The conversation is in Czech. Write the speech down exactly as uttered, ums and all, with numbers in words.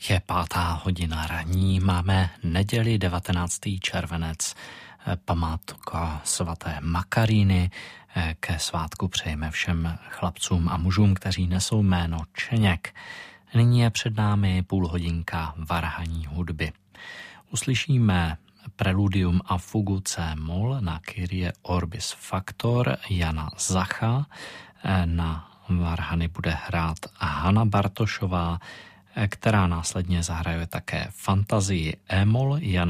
Je pátá hodina ranní, máme neděli devatenáctý červenec, památka svaté Makaríny. Ke svátku přejeme všem chlapcům a mužům, kteří nesou jméno Čeněk. Nyní je před námi půl hodinka varhaní hudby. Uslyšíme preludium a fugu C moll na Kyrie Orbis Factor Jana Zacha. Na varhany bude hrát Hana Bartošová, která následně zahraje také fantazii E moll Jana